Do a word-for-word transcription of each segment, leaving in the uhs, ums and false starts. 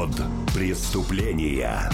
Код преступления.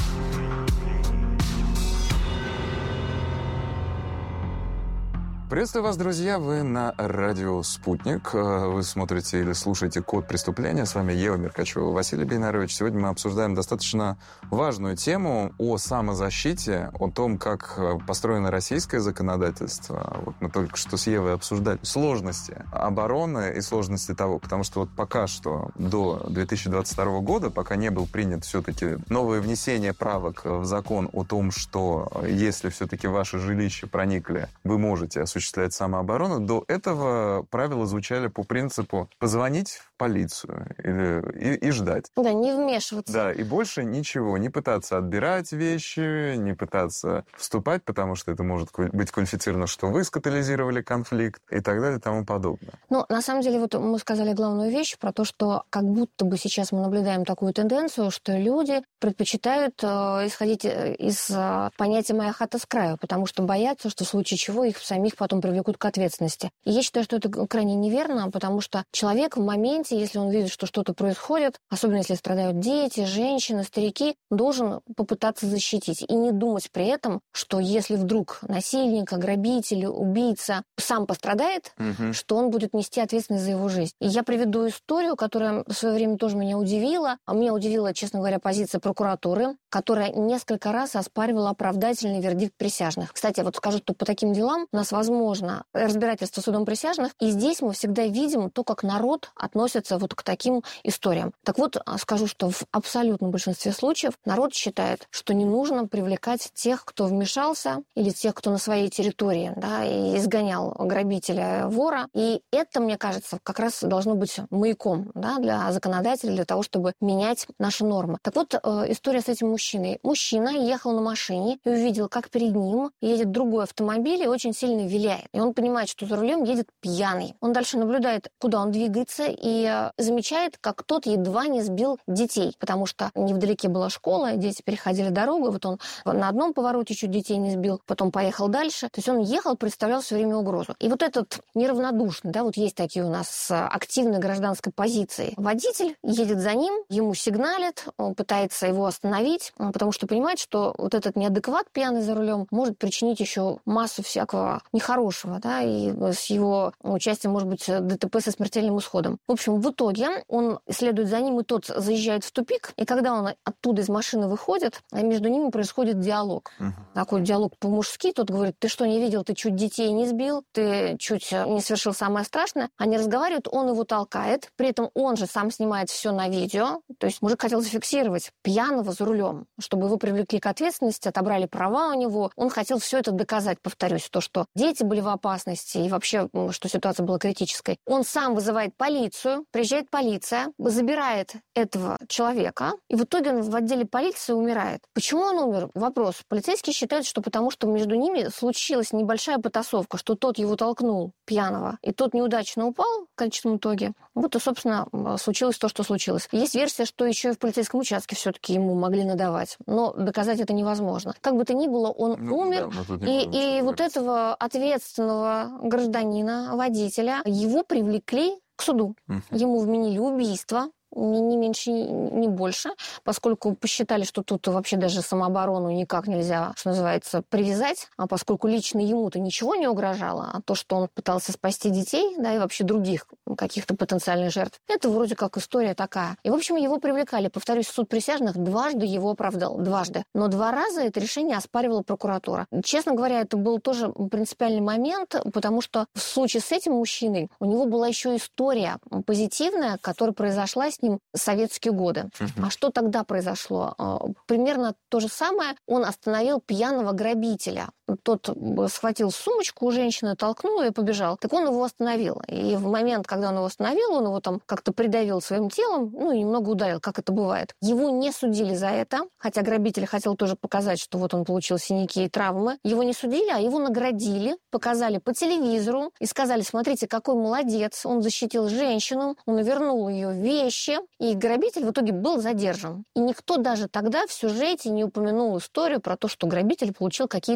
Приветствую вас, друзья! Вы на радио «Спутник». Вы смотрите или слушаете «Код преступления». С вами Ева Меркачева, Василий Бейнарович. Сегодня мы обсуждаем достаточно важную тему о самозащите, о том, как построено российское законодательство. Вот мы только что с Евой обсуждали сложности обороны и сложности того, потому что вот пока что до две тысячи двадцать второго года, пока не был принят все-таки новое внесение правок в закон о том, что если все-таки в ваше жилище проникли, вы можете осуществлять осуществлять самооборону, до этого правила звучали по принципу позвонить в полицию или, и, и ждать. Да, не вмешиваться. Да, и больше ничего. Не пытаться отбирать вещи, не пытаться вступать, потому что это может быть квалифицировано, что вы скатализировали конфликт и так далее и тому подобное. Ну, на самом деле, вот мы сказали главную вещь про то, что как будто бы сейчас мы наблюдаем такую тенденцию, что люди предпочитают э, исходить из э, понятия «моя хата с краю», потому что боятся, что в случае чего их самих потом привлекут к ответственности. И я считаю, что это крайне неверно, потому что человек в моменте, если он видит, что что-то происходит, особенно если страдают дети, женщины, старики, должен попытаться защитить и не думать при этом, что если вдруг насильник, грабитель, убийца сам пострадает, угу. что он будет нести ответственность за его жизнь. И я приведу историю, которая в свое время тоже меня удивила. А меня удивила, честно говоря, позиция прокуратуры, которая несколько раз оспаривала оправдательный вердикт присяжных. Кстати, вот скажу, что по таким делам у нас возможно разбирательство судом присяжных, и здесь мы всегда видим то, как народ относится вот к таким историям. Так вот, скажу, что в абсолютном большинстве случаев народ считает, что не нужно привлекать тех, кто вмешался, или тех, кто на своей территории, да, и изгонял грабителя, вора. И это, мне кажется, как раз должно быть маяком, да, для законодателя, для того, чтобы менять наши нормы. Так вот, история с этим мужчиной. Мужчина ехал на машине и увидел, как перед ним едет другой автомобиль и очень сильно виляет. И он понимает, что за рулем едет пьяный. Он дальше наблюдает, куда он двигается, и замечает, как тот едва не сбил детей, потому что невдалеке была школа, дети переходили дорогу, вот он на одном повороте чуть детей не сбил, потом поехал дальше. То есть он ехал, представлял все время угрозу. И вот этот неравнодушный, да, вот есть такие у нас с активной гражданской позицией. Водитель едет за ним, ему сигналит, он пытается его остановить, потому что понимает, что вот этот неадекват пьяный за рулем может причинить еще массу всякого нехорошего, да, и с его участием может быть ДТП со смертельным исходом. В общем, в итоге он следует за ним, и тот заезжает в тупик, и когда он оттуда из машины выходит, между ними происходит диалог. Uh-huh. Такой диалог по-мужски, тот говорит: ты что, не видел, ты чуть детей не сбил, ты чуть не совершил самое страшное. Они разговаривают, он его толкает, при этом он же сам снимает все на видео, то есть мужик хотел зафиксировать пьяного за рулем, чтобы его привлекли к ответственности, отобрали права у него, он хотел все это доказать, повторюсь, то, что дети были в опасности и вообще, что ситуация была критической. Он сам вызывает полицию, приезжает полиция, забирает этого человека, и в итоге он в отделе полиции умирает. Почему он умер? Вопрос. Полицейские считают, что потому что между ними случилась небольшая потасовка, что тот его толкнул, пьяного, и тот неудачно упал в конечном итоге. Вот и, собственно, случилось то, что случилось. Есть версия, что еще и в полицейском участке все-таки ему могли надавать, но доказать это невозможно. Как бы то ни было, он ну, умер, да, и, и вот этого ответственного гражданина, водителя, его привлекли к суду. Uh-huh. Ему вменили убийство, ни, ни меньше, ни больше, поскольку посчитали, что тут вообще даже самооборону никак нельзя, что называется, привязать, а поскольку лично ему-то ничего не угрожало, а то, что он пытался спасти детей, да, и вообще других каких-то потенциальных жертв, это вроде как история такая. И, в общем, его привлекали. Повторюсь, суд присяжных дважды его оправдал. Дважды. Но два раза это решение оспаривала прокуратура. Честно говоря, это был тоже принципиальный момент, потому что в случае с этим мужчиной у него была еще история позитивная, которая произошла с ним в советские годы. Uh-huh. А что тогда произошло? Примерно то же самое. Он остановил пьяного грабителя. Тот схватил сумочку у женщины, толкнул и побежал. Так он его остановил. И в момент, когда он его остановил, он его там как-то придавил своим телом, ну, и немного ударил, как это бывает. Его не судили за это, хотя грабитель хотел тоже показать, что вот он получил синяки и травмы. Его не судили, а его наградили, показали по телевизору и сказали: смотрите, какой молодец, он защитил женщину, он вернул ее вещи, и грабитель в итоге был задержан. И никто даже тогда в сюжете не упомянул историю про то, что грабитель получил какие-то травмы.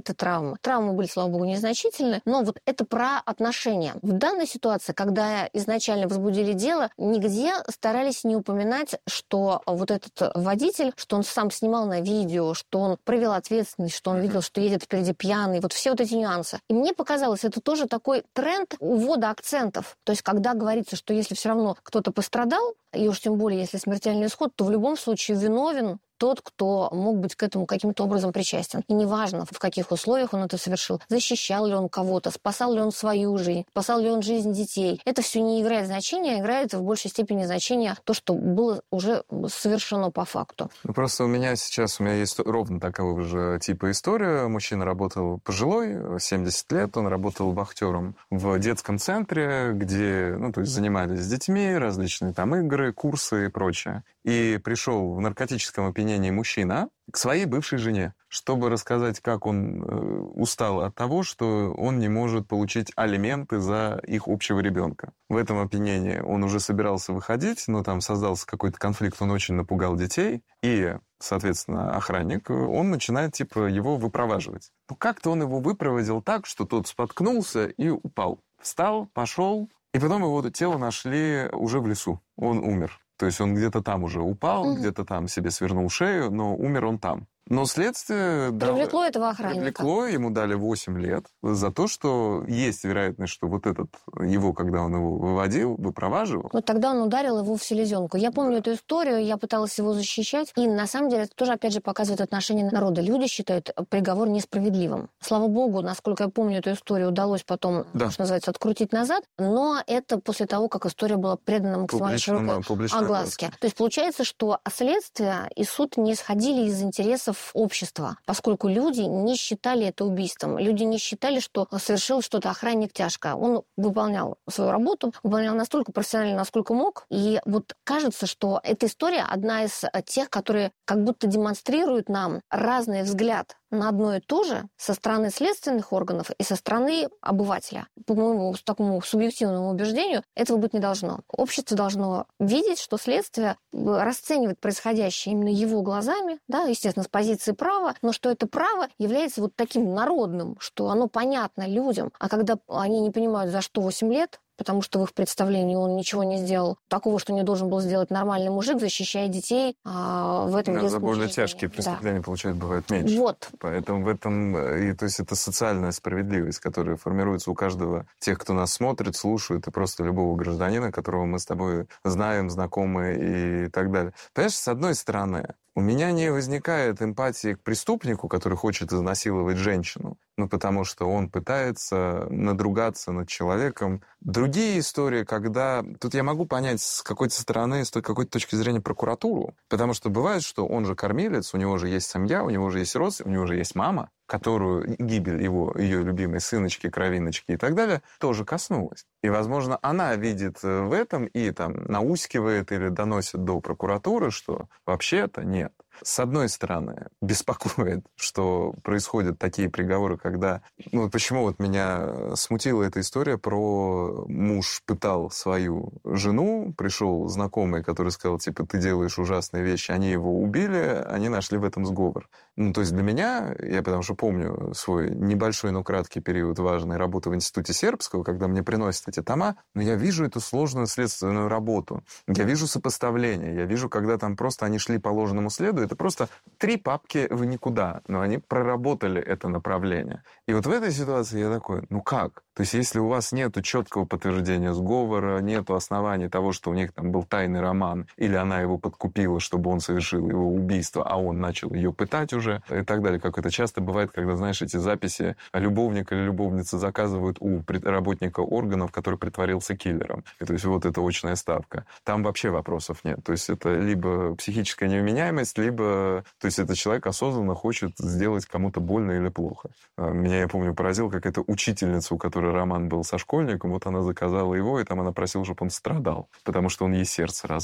травмы. Травмы были, слава богу, незначительны, но вот это про отношения. В данной ситуации, когда изначально возбудили дело, нигде старались не упоминать, что вот этот водитель, что он сам снимал на видео, что он проявил ответственность, что он видел, что едет впереди пьяный, вот все вот эти нюансы. И мне показалось, это тоже такой тренд увода акцентов. То есть, когда говорится, что если все равно кто-то пострадал, и уж тем более, если смертельный исход, то в любом случае виновен тот, кто мог быть к этому каким-то образом причастен. И неважно, в каких условиях он это совершил, защищал ли он кого-то, спасал ли он свою жизнь, спасал ли он жизнь детей. Это все не играет значения, играет в большей степени значение то, что было уже совершено по факту. Ну, просто у меня сейчас, у меня есть ровно такого же типа история. Мужчина работал пожилой, семьдесят лет, он работал вахтером в детском центре, где, ну, то есть занимались с детьми, различные там игры, курсы и прочее. И пришел в наркотическом опьянении мужчина к своей бывшей жене, чтобы рассказать, как он э, устал от того, что он не может получить алименты за их общего ребенка. В этом опьянении он уже собирался выходить, но там создался какой-то конфликт, он очень напугал детей, и, соответственно, охранник, он начинает, типа, его выпроваживать. Ну, как-то он его выпроводил так, что тот споткнулся и упал. Встал, пошел, и потом его тело нашли уже в лесу. Он умер. То есть он где-то там уже упал, угу. где-то там себе свернул шею, но умер он там. Но следствие... Привлекло дал, этого охранника. Привлекло, ему дали восемь лет за то, что есть вероятность, что вот этот его, когда он его выводил, выпроваживал... Ну, тогда он ударил его в селезенку. Я помню эту историю, я пыталась его защищать, и на самом деле это тоже, опять же, показывает отношение народа. Люди считают приговор несправедливым. Слава богу, насколько я помню эту историю, удалось потом, да. что называется, открутить назад, но это после того, как история была предана максимально широкой огласке. То есть получается, что следствие и суд не исходили из интересов общества, поскольку люди не считали это убийством. Люди не считали, что совершил что-то охранник тяжко. Он выполнял свою работу, выполнял настолько профессионально, насколько мог. И вот кажется, что эта история одна из тех, которые как будто демонстрируют нам разный взгляд на одно и то же со стороны следственных органов и со стороны обывателя. По моему такому субъективному убеждению, этого быть не должно. Общество должно видеть, что следствие расценивает происходящее именно его глазами, да, естественно, с позиции права, но что это право является вот таким народным, что оно понятно людям. А когда они не понимают, за что восемь лет, потому что в их представлении он ничего не сделал такого, что не должен был сделать нормальный мужик, защищая детей а, в этом... Да, за более тяжкие преступления, да. получают, бывает меньше. Вот. Поэтому в этом... И, то есть это социальная справедливость, которая формируется у каждого, тех, кто нас смотрит, слушает, и просто любого гражданина, которого мы с тобой знаем, знакомы и так далее. Понимаешь, с одной стороны, у меня не возникает эмпатии к преступнику, который хочет изнасиловать женщину, ну, потому что он пытается надругаться над человеком. Другие истории, когда... Тут я могу понять с какой-то стороны, с какой-то точки зрения прокуратуру, потому что бывает, что он же кормилец, у него же есть семья, у него же есть родственники, у него же есть мама, которую гибель его, ее любимой сыночки, кровиночки и так далее, тоже коснулась. И, возможно, она видит в этом и там наускивает или доносит до прокуратуры, что вообще-то нет. С одной стороны, беспокоит, что происходят такие приговоры, когда... Ну, почему вот меня смутила эта история про муж пытал свою жену, пришел знакомый, который сказал, типа, ты делаешь ужасные вещи, они его убили, они нашли в этом сговор. Ну, то есть для меня, я потому что помню свой небольшой, но краткий период важной работы в Институте Сербского, когда мне приносят эти тома, но я вижу эту сложную следственную работу. Я вижу сопоставление, я вижу, когда там просто они шли по ложному следу, это просто три папки в никуда, но они проработали это направление. И вот в этой ситуации я такой, ну как? То есть если у вас нет четкого подтверждения сговора, нет оснований того, что у них там был тайный роман, или она его подкупила, чтобы он совершил его убийство, а он начал ее пытать уже, и так далее, как это часто бывает, когда, знаешь, эти записи любовник или любовница заказывают у работника органов, который притворился киллером. И, то есть вот это очная ставка. Там вообще вопросов нет. То есть это либо психическая невменяемость, либо... То есть этот человек осознанно хочет сделать кому-то больно или плохо. Меня, я помню, поразило, как эта учительница, у которой роман был со школьником, вот она заказала его, и там она просила, чтобы он страдал, потому что он ей сердце разбил.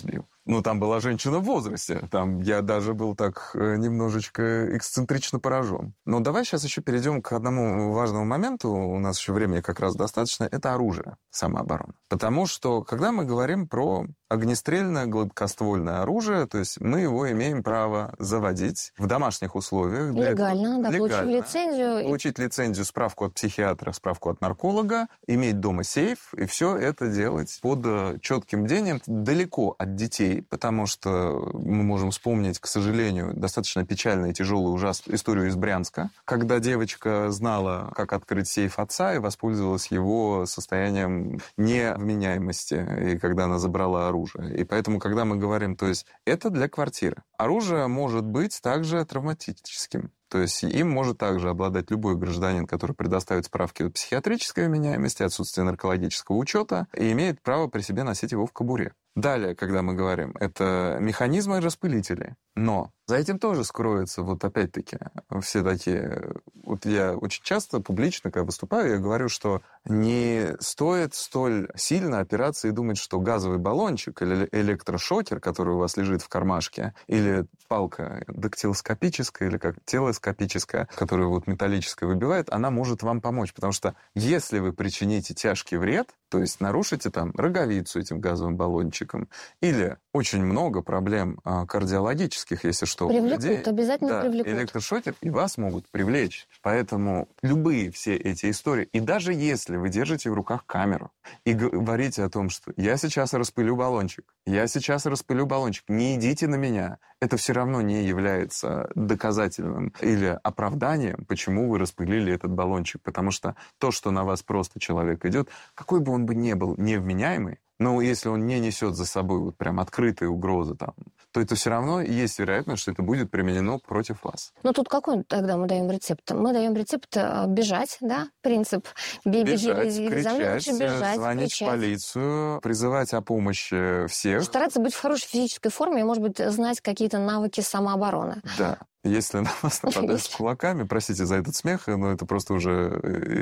Ну, там была женщина в возрасте. Там я даже был так немножечко эксцентрично поражен. Но давай сейчас еще перейдем к одному важному моменту. У нас еще времени как раз достаточно. Это оружие, самооборона. Потому что, когда мы говорим про огнестрельное гладкоствольное оружие, то есть мы его имеем право заводить в домашних условиях. Легально, да, легально. Получив лицензию. Получить лицензию, справку от психиатра, справку от нарколога, иметь дома сейф, и все это делать под четким бдением, далеко от детей, потому что мы можем вспомнить, к сожалению, достаточно печальную, тяжелую, ужасную историю из Брянска, когда девочка знала, как открыть сейф отца, и воспользовалась его состоянием невменяемости, и когда она забрала оружие. И поэтому, когда мы говорим, то есть это для квартиры. Оружие может быть также травматическим. То есть им может также обладать любой гражданин, который предоставит справки о психиатрической вменяемости, отсутствие наркологического учета, и имеет право при себе носить его в кобуре. Далее, когда мы говорим, это механизмы и распылители. Но за этим тоже скроются, вот опять-таки, все такие... Вот я очень часто публично, когда выступаю, я говорю, что не стоит столь сильно опираться и думать, что газовый баллончик или электрошокер, который у вас лежит в кармашке, или палка дактилоскопическая, или как телескопическая, которую вот металлическая выбивает, она может вам помочь. Потому что если вы причините тяжкий вред, то есть нарушите там роговицу этим газовым баллончиком, или очень много проблем а, кардиологических, если что. Привлекут, людей, обязательно да, привлекут. Электрошокер, и вас могут привлечь. Поэтому любые все эти истории, и даже если вы держите в руках камеру и говорите о том, что я сейчас распылю баллончик, я сейчас распылю баллончик, не идите на меня, это все равно не является доказательным или оправданием, почему вы распылили этот баллончик. Потому что то, что на вас просто человек идет, какой бы он бы ни был невменяемый, но если он не несет за собой вот прям открытые угрозы, там, то это все равно есть вероятность, что это будет применено против вас. Ну тут какой тогда мы даем рецепт? Мы даем рецепт бежать, да? Принцип беги, бежать, беги, кричать, бежать, звонить кричать. в полицию, призывать о помощи всех. Стараться быть в хорошей физической форме и, может быть, знать какие-то навыки самообороны. Да. Если на вас нападают с кулаками, простите за этот смех, но это просто уже...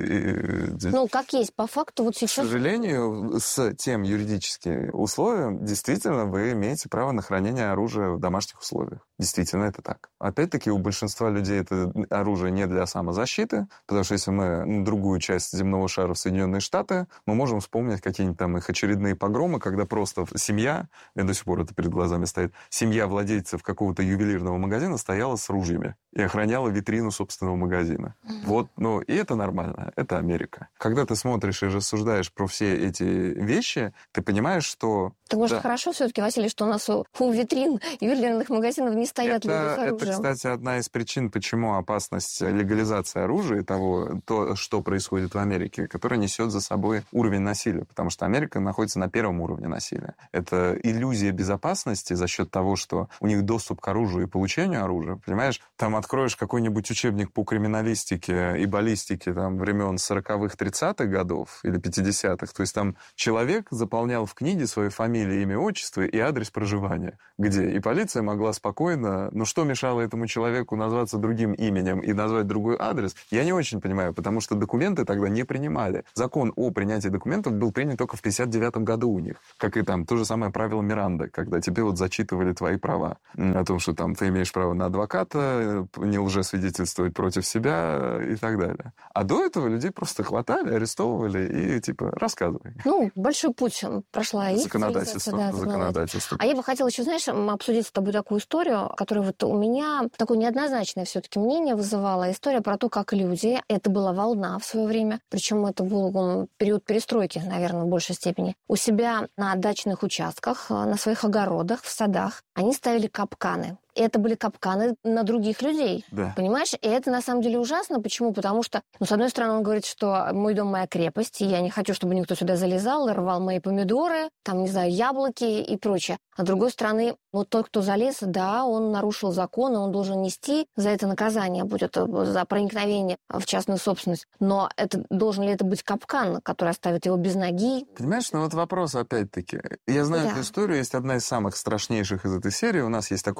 Ну, как есть, по факту вот сейчас... К сожалению, с тем юридическим условием, действительно, вы имеете право на хранение оружия в домашних условиях. Действительно, это так. Опять-таки, у большинства людей это оружие не для самозащиты, потому что если мы на другую часть земного шара в Соединенные Штаты, мы можем вспомнить какие-нибудь там их очередные погромы, когда просто семья, и до сих пор это перед глазами стоит, семья владельцев какого-то ювелирного магазина стояла с ружьями и охраняла витрину собственного магазина. Mm-hmm. Вот, ну, и это нормально, это Америка. Когда ты смотришь и рассуждаешь про все эти вещи, ты понимаешь, что... Так может, да. хорошо все-таки, Василий, что у нас у, у витрин ювелирных магазинов не стоят это, люди с оружием. Это, кстати, одна из причин, почему опасность легализации оружия и того, то, что происходит в Америке, которая несет за собой уровень насилия, потому что Америка находится на первом уровне насилия. Это иллюзия безопасности за счет того, что у них доступ к оружию и получению оружия. Понимаешь, там откроешь какой-нибудь учебник по криминалистике и баллистике там, времен сороковых, тридцатых годов или пятидесятых, то есть там человек заполнял в книге свою фамилию, имя, отчество и адрес проживания, где и полиция могла спокойно... Но что мешало этому человеку назваться другим именем и назвать другой адрес, я не очень понимаю, потому что документы тогда не принимали. Закон о принятии документов был принят только в пятьдесят девятом году у них. Как и там то же самое правило Миранды, когда тебе вот зачитывали твои права. О том, что там ты имеешь право на адвоката, не лжесвидетельствовать против себя и так далее. А до этого людей просто хватали, арестовывали и типа рассказывай. Ну, большой путь прошла и законодательство, да, законодательство. А я бы хотела еще, знаешь, обсудить с тобой такую историю, которая вот у меня такое неоднозначное все-таки мнение вызывала. История про то, как люди, это была волна в свое время, причем это был период перестройки, наверное, в большей степени, у себя на дачных участках, на своих огородах, в садах, они ставили капканы. И это были капканы на других людей. Да. Понимаешь? И это на самом деле ужасно. Почему? Потому что, ну, с одной стороны, он говорит, что мой дом моя крепость, и я не хочу, чтобы никто сюда залезал, рвал мои помидоры, там, не знаю, яблоки и прочее. А с другой стороны, вот тот, кто залез, да, он нарушил закон, и он должен нести за это наказание, будет за проникновение в частную собственность. Но это должен ли это быть капкан, который оставит его без ноги? Понимаешь, ну вот вопрос опять-таки. Я знаю да. эту историю, есть одна из самых страшнейших из этой серии. У нас есть такое понятие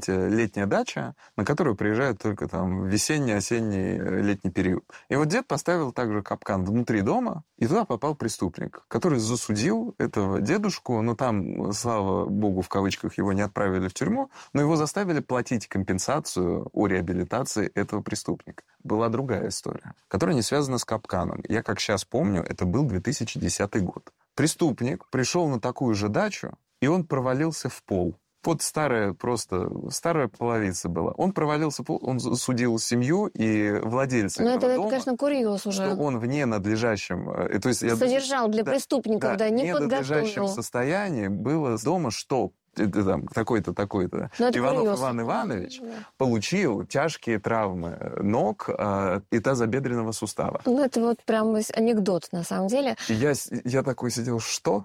есть летняя дача, на которую приезжают только там весенний, осенний, летний период. И вот дед поставил также капкан внутри дома, и туда попал преступник, который засудил этого дедушку, но там, слава богу, в кавычках, его не отправили в тюрьму, но его заставили платить компенсацию о реабилитации этого преступника. Была другая история, которая не связана с капканом. Я, как сейчас помню, это был две тысячи десятый год. Преступник пришел на такую же дачу, и он провалился в пол. Вот старая просто, старая половица была. Он провалился, он судил семью и владельца Но этого это, дома, это, конечно, курьез уже. что он в ненадлежащем... То есть, Содержал для да, преступников, да, да, не ненадлежащем подготовил. состоянии было дома, что там, такой-то, такой-то. Иванов курьез. Иван Иванович Да. получил тяжкие травмы ног э, и тазобедренного сустава. Ну, это вот прям анекдот, на самом деле. И я, я такой сидел, что?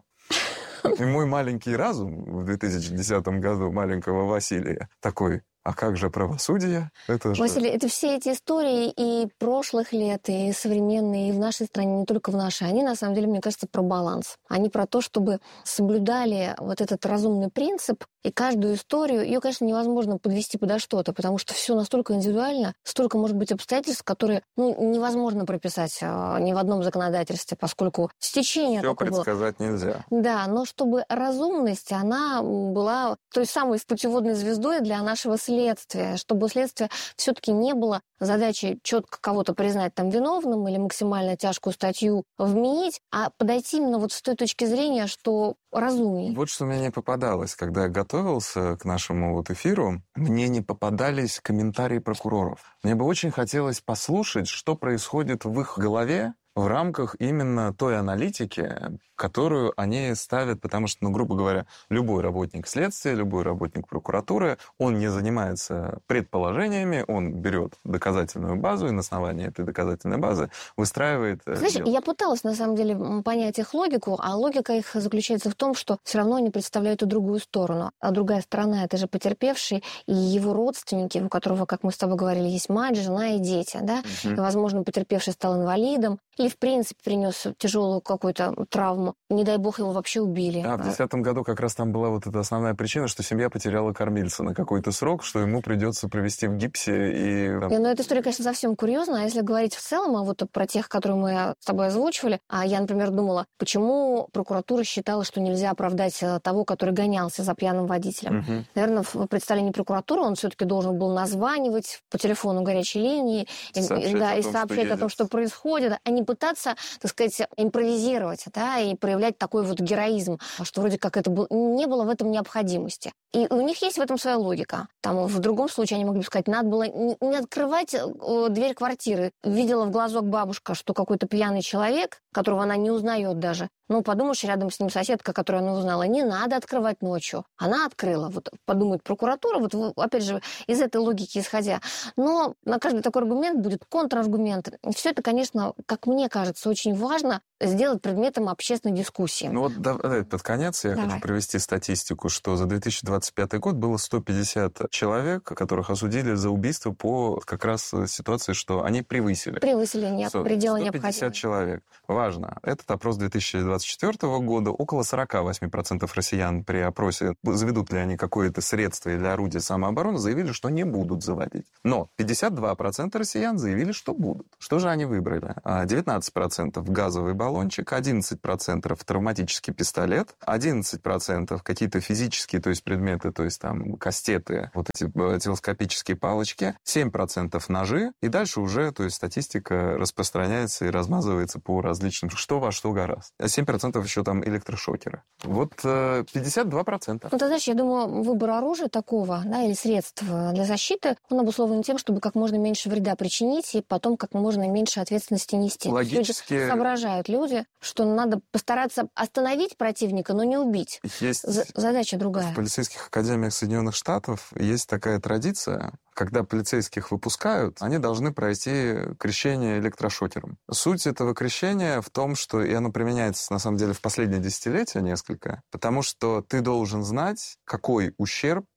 И мой маленький разум в две тысячи десятом году маленького Василия такой: а как же правосудие? Это же... Василий, это все эти истории и прошлых лет, и современные, и в нашей стране, не только в нашей, они, на самом деле, мне кажется, про баланс. Они про то, чтобы соблюдали вот этот разумный принцип, и каждую историю, ее, конечно, невозможно подвести подо что-то, потому что все настолько индивидуально, столько, может быть, обстоятельств, которые, ну, невозможно прописать а, ни в одном законодательстве, поскольку стечение Все такое было. предсказать нельзя. Да, но чтобы разумность, она была той самой путеводной звездой для нашего следствия, чтобы у следствия все-таки не было задачи четко кого-то признать там виновным или максимально тяжкую статью вменить, а подойти именно вот с той точки зрения, что разумней. Вот что мне не попадалось, когда я готовился к нашему вот эфиру, мне не попадались комментарии прокуроров. Мне бы очень хотелось послушать, что происходит в их голове в рамках именно той аналитики, которую они ставят, потому что, ну, грубо говоря, любой работник следствия, любой работник прокуратуры, он не занимается предположениями, он берет доказательную базу и на основании этой доказательной базы выстраивает... Знаешь, дело. я пыталась, на самом деле, понять их логику, а логика их заключается в том, что все равно они представляют и другую сторону. А другая сторона — это же потерпевший и его родственники, у которого, как мы с тобой говорили, есть мать, жена и дети, да? Угу. И, возможно, потерпевший стал инвалидом или, в принципе, принес тяжелую какую-то травму. Не дай бог, его вообще убили. А в десятом году как раз там была вот эта основная причина, что семья потеряла кормильца на какой-то срок, что ему придется провести в гипсе и... И, ну, эта история, конечно, совсем курьезная. А если говорить в целом, а вот про тех, которые мы с тобой озвучивали, а я, например, думала, почему прокуратура считала, что нельзя оправдать того, который гонялся за пьяным водителем. Угу. Наверное, в представлении прокуратуры он все-таки должен был названивать по телефону горячей линии и, Сообщать и, да, о и том, сообщать что о том, что происходит, а не пытаться, так сказать, импровизировать, да, и проявлять такой вот героизм, что вроде как это был, не было в этом необходимости. И у них есть в этом своя логика. Там в другом случае они могли бы сказать, надо было не, не открывать э, дверь квартиры. Видела в глазок бабушка, что какой-то пьяный человек, которого она не узнает даже, ну, подумаешь, рядом с ним соседка, которую она узнала, не надо открывать ночью. Она открыла. Вот подумает прокуратура, вот опять же, из этой логики исходя. Но на каждый такой аргумент будет контраргумент. Все это, конечно, как мне кажется, очень важно сделать предметом общественной дискуссии. Ну вот давай под конец я Давай. хочу привести статистику, что за две тысячи двадцать пятый год было сто пятьдесят человек, которых осудили за убийство по как раз ситуации, что они превысили. Превысили нет, предела сто пятьдесят необходимого. человек. Важно. Этот опрос две тысячи двадцать четвёртого года. Около сорок восемь процентов россиян при опросе, заведут ли они какое-то средство или орудие самообороны, заявили, что не будут заводить. Но пятьдесят два процента россиян заявили, что будут. Что же они выбрали? девятнадцать процентов газовый баллончик, одиннадцать процентов травматический пистолет, одиннадцать процентов какие-то физические, то есть предметы, то есть там кастеты, вот эти телескопические палочки, семь процентов ножи, и дальше уже, то есть статистика распространяется и размазывается по различным, что во что гораздо. А семь процентов еще там электрошокеры. Вот пятьдесят два процента. Ну, ты знаешь, я думаю, выбор оружия такого, да, или средств для защиты, он обусловлен тем, чтобы как можно меньше вреда причинить и потом как можно меньше ответственности нести. Логически... Люди соображают люди, что надо постараться остановить противника, но не убить. Есть... З- задача другая. В полицейских академиях Соединенных Штатов есть такая традиция, когда полицейских выпускают, они должны пройти крещение электрошокером. Суть этого крещения в том, что и оно применяется, на самом деле, в последние десятилетия несколько, потому что ты должен знать, какой ущерб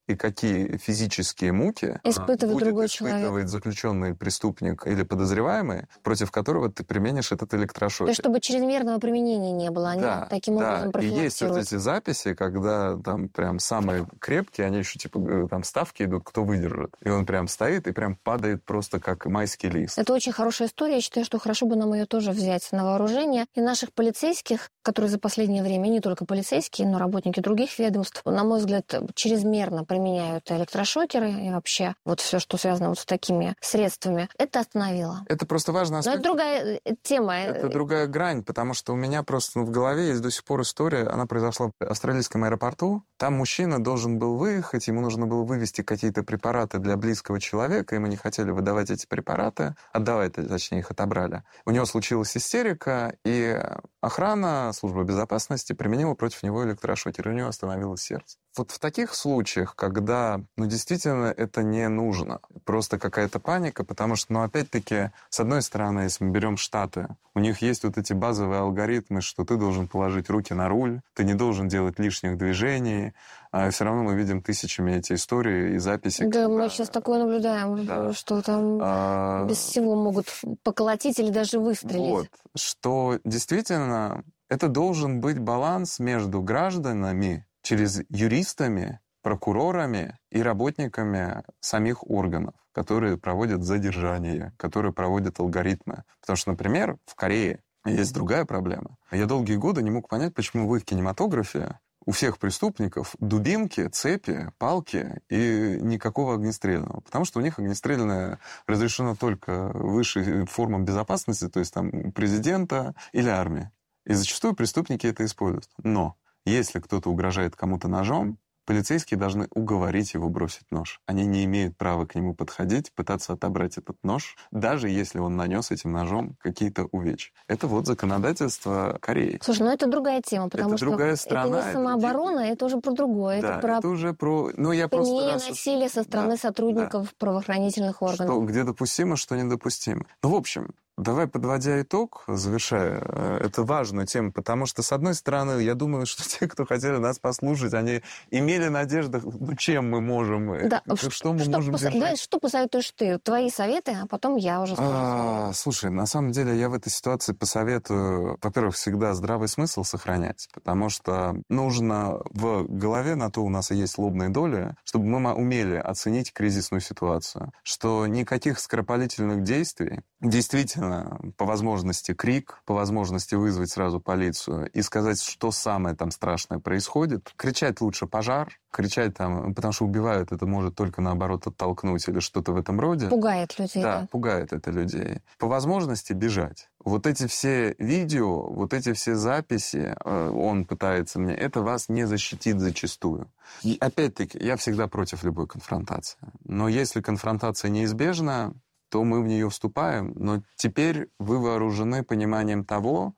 и какие физические муки испытывает будет другой испытывать человек. заключенный преступник или подозреваемый, против которого ты применишь этот электрошокер. То есть, чтобы чрезмерного применения не было, они Да, таким да. образом И есть вот профилактируют. эти записи, когда там прям самые крепкие, они еще типа там ставки идут, кто выдержит. И он прям стоит и прям падает просто как майский лист. Это очень хорошая история. Я считаю, что хорошо бы нам ее тоже взять на вооружение. И наших полицейских, которые за последнее время, не только полицейские, но работники других ведомств, на мой взгляд, чрезмерно применяют электрошокеры и вообще вот все, что связано вот с такими средствами, это остановило. Это просто важно. Но это другая тема. Это другая грань, потому что у меня просто ну, в голове есть до сих пор история, она произошла в австралийском аэропорту. Там мужчина должен был выехать, ему нужно было вывезти какие-то препараты для близкого человека, и мы не хотели выдавать эти препараты, отдавать, точнее, их отобрали. У него случилась истерика, и охрана, служба безопасности применила против него электрошокер, и у него остановилось сердце. Вот в таких случаях, когда, ну, действительно это не нужно, просто какая-то паника, потому что, ну, опять-таки, с одной стороны, если мы берем Штаты, у них есть вот эти базовые алгоритмы, что ты должен положить руки на руль, ты не должен делать лишних движений, а все равно мы видим тысячами эти истории и записи. Да, когда... мы сейчас такое наблюдаем, да. что там а... без всего могут поколотить или даже выстрелить. Вот, что действительно это должен быть баланс между гражданами, через юристами, прокурорами и работниками самих органов, которые проводят задержание, которые проводят алгоритмы. Потому что, например, в Корее есть другая проблема. Я долгие годы не мог понять, почему в их кинематографе у всех преступников дубинки, цепи, палки и никакого огнестрельного. Потому что у них огнестрельное разрешено только высшей формам безопасности, то есть там президента или армии. И зачастую преступники это используют. Но если кто-то угрожает кому-то ножом, полицейские должны уговорить его бросить нож. Они не имеют права к нему подходить, пытаться отобрать этот нож, даже если он нанес этим ножом какие-то увечья. Это вот законодательство Кореи. Слушай, ну это другая тема, потому это что другая это страна, не самооборона, это, это уже про другое. Да, это про это уже про... Ну, я применение просто... насилия со стороны да, сотрудников да. правоохранительных органов. Что, где допустимо, что недопустимо. Ну, в общем, давай, подводя итог, завершая, это важную тему, потому что, с одной стороны, я думаю, что те, кто хотели нас послушать, они имели надежду, ну, чем мы можем, да, что, что мы что, можем пос... держать. Да, что посоветуешь ты? Твои советы, а потом я уже скажу. А, слушай, на самом деле я в этой ситуации посоветую, во-первых, всегда здравый смысл сохранять, потому что нужно в голове, на то у нас и есть лобные доли, чтобы мы умели оценить кризисную ситуацию, что никаких скоропалительных действий, действительно, по возможности крик, по возможности вызвать сразу полицию и сказать, что самое там страшное происходит. Кричать лучше пожар, кричать там, потому что убивают, это может только наоборот оттолкнуть или что-то в этом роде. Пугает людей. Да, да, пугает это людей. По возможности бежать. Вот эти все видео, вот эти все записи, он пытается мне, это вас не защитит зачастую. И опять-таки, я всегда против любой конфронтации. Но если конфронтация неизбежна, то мы в нее вступаем, но теперь вы вооружены пониманием того,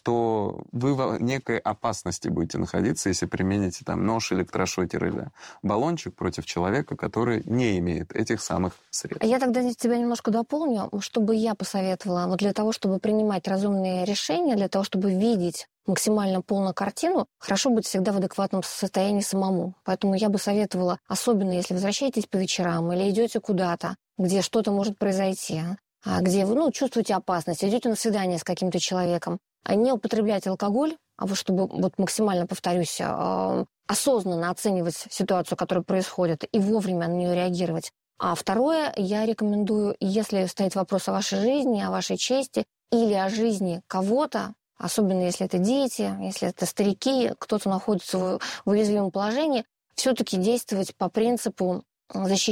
что вы в некой опасности будете находиться, если примените там нож, электрошокер или баллончик против человека, который не имеет этих самых средств. Я тогда тебя немножко дополню, чтобы я посоветовала, вот для того, чтобы принимать разумные решения, для того, чтобы видеть максимально полную картину, хорошо быть всегда в адекватном состоянии самому. Поэтому я бы советовала, особенно если возвращаетесь по вечерам или идете куда-то, где что-то может произойти, где вы ну, чувствуете опасность, идете на свидание с каким-то человеком, не употреблять алкоголь, а вот чтобы вот максимально, повторюсь, осознанно оценивать ситуацию, которая происходит, и вовремя на нее реагировать. А второе, я рекомендую, если стоит вопрос о вашей жизни, о вашей чести или о жизни кого-то, особенно если это дети, если это старики, кто-то находится в уязвимом положении, все-таки действовать по принципу защищения